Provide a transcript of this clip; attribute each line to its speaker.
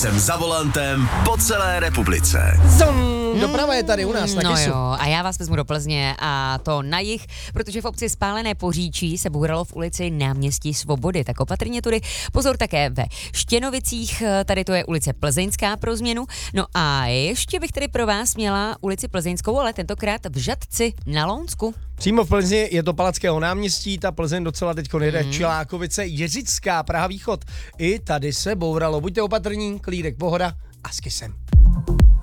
Speaker 1: jsem za volantem po celé republice.
Speaker 2: Doprava je tady u nás na Kisu.
Speaker 3: Jo, a já vás vezmu do Plzně a to na jih, protože v obci Spálené Poříčí se bouralo v ulici Náměstí Svobody, tak opatrně tudy. Pozor také ve Štěnovicích, tady to je ulice Plzeňská pro změnu. No a ještě bych tady pro vás měla ulici Plzeňskou, ale tentokrát v Žatci na Lounsku.
Speaker 2: Přímo v Plzni je to Palackého náměstí, ta Plzeň docela teďko jede Čilákovice, Jiřická, Praha východ. I tady se bouralo. Buďte opatrní, klídek, pohoda a s Kisem.